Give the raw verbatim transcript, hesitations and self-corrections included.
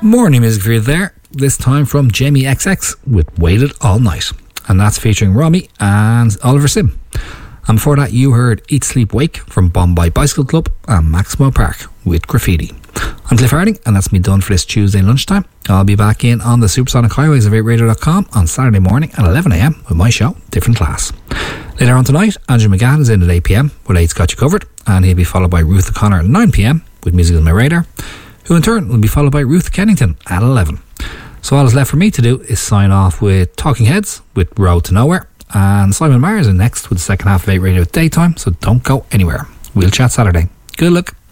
Morning music for you there, this time from Jamie X X with Waited All Night, and that's featuring Romy and Oliver Sim. And before that you heard Eat Sleep Wake from Bombay Bicycle Club and Maximo Park with Graffiti. I'm Cliff Harding, and that's me done for this Tuesday lunchtime. I'll be back in on the Supersonic Highways of eight radio dot com on Saturday morning at eleven a m with my show, Different Class. Later on tonight, Andrew McGann is in at eight p m with eight's Got You Covered, and he'll be followed by Ruth O'Connor at nine p m with Music on My Radar, who in turn will be followed by Ruth Kennington at eleven. So all that's left for me to do is sign off with Talking Heads with Road to Nowhere, and Simon Myers is next with the second half of eight Radio Daytime, so don't go anywhere. We'll chat Saturday. Good luck.